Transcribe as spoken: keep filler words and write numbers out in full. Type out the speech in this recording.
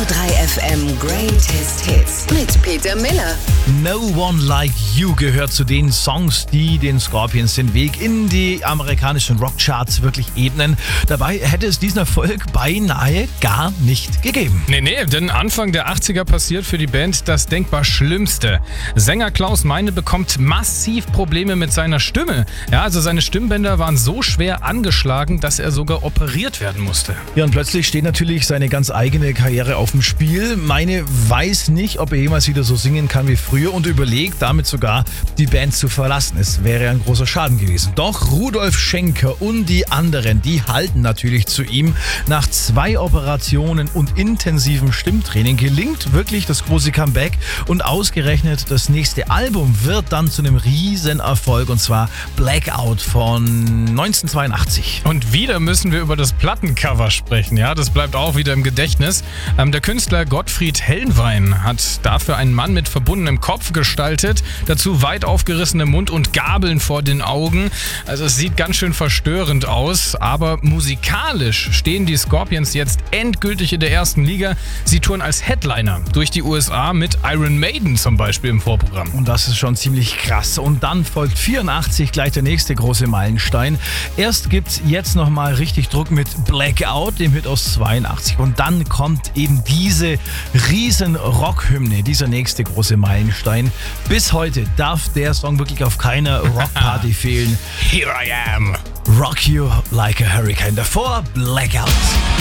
drei F M Greatest Hits mit Peter Miller. No One Like You gehört zu den Songs, die den Scorpions den Weg in die amerikanischen Rockcharts wirklich ebnen. Dabei hätte es diesen Erfolg beinahe gar nicht gegeben. Nee, nee, denn Anfang der achtziger passiert für die Band das denkbar Schlimmste. Sänger Klaus Meine bekommt massiv Probleme mit seiner Stimme. Ja, also seine Stimmbänder waren so schwer angeschlagen, dass er sogar operiert werden musste. Ja, und plötzlich steht natürlich seine ganz eigene Karriere auf dem Spiel. Meine weiß nicht, ob er jemals wieder so singen kann wie früher und überlegt damit sogar, die Band zu verlassen. Es wäre ein großer Schaden gewesen. Doch Rudolf Schenker und die anderen, die halten natürlich zu ihm. Nach zwei Operationen und intensivem Stimmtraining gelingt wirklich das große Comeback und ausgerechnet das nächste Album wird dann zu einem Riesenerfolg und zwar Blackout von neunzehnhundertzweiundachtzig. Und wieder müssen wir über das Plattencover sprechen, ja, das bleibt auch wieder im Gedächtnis. Ähm, der Künstler Gottfried Hellwein hat dafür einen Mann mit verbundenem Kopf gestaltet, dazu weit aufgerissene Mund und Gabeln vor den Augen. Also es sieht ganz schön verstörend aus, aber musikalisch stehen die Scorpions jetzt endgültig in der ersten Liga. Sie touren als Headliner durch die U S A mit Iron Maiden zum Beispiel im Vorprogramm. Und das ist schon ziemlich krass. Und dann folgt vierundachtzig gleich der nächste große Meilenstein. Erst gibt's jetzt nochmal richtig Druck mit Blackout, dem Hit aus zweiundachtzig. Und dann kommt eben diese riesen Rockhymne, dieser nächste große Meilenstein. Bis heute darf der Song wirklich auf keiner Rockparty fehlen. Here I am. Rock You Like a Hurricane. Davor Blackout.